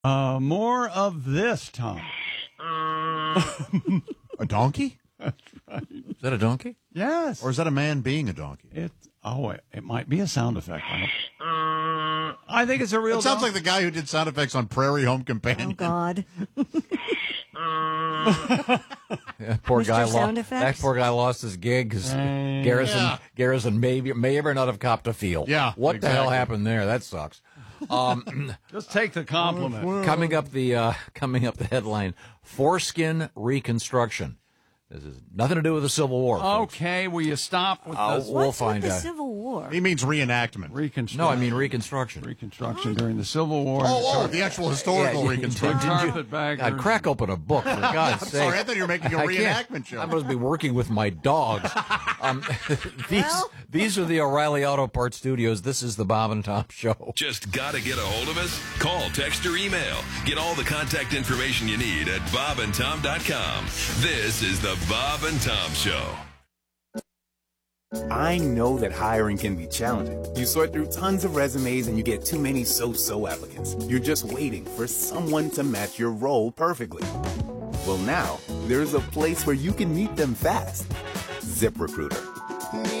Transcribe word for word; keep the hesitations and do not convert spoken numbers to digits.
Uh, more of this, Tom. A donkey? That's right. Is that a donkey? Yes. Or is that a man being a donkey? It, oh, it, it might be a sound effect. I, don't, I think it's a real It sounds donkey. like the guy who did sound effects on Prairie Home Companion. Oh, God. Yeah, poor Mister guy Sound lost. Effects? That poor guy lost his gig because Hey. Garrison Yeah. Garrison may may ever not have copped a feel. Yeah, what the hell exactly. happened there? That sucks. Um, Just take the compliment. coming up the uh, coming up the headline: foreskin reconstruction. This has nothing to do with the Civil War. folks. Okay, will you stop with Uh, this we'll What's find with the out. Civil War? He means reenactment. reconstruction? No, I mean reconstruction. reconstruction during the Civil War. Oh, oh, the actual historical Yeah, reconstruction. Carpetbaggers. God, crack open a book, for God's sake. Sorry, I thought you were making a I can't. reenactment show. I must be working with my dogs. Um, these, Well. these are the O'Reilly Auto Parts Studios. This is the Bob and Tom Show. Just gotta get a hold of us? Call, text, or email. Get all the contact information you need at bob and tom dot com. This is the Bob and Tom Show. I know that hiring can be challenging. You sort through tons of resumes and you get too many so-so applicants. You're just waiting for someone to match your role perfectly. Well, now, there's a place where you can meet them fast. ZipRecruiter.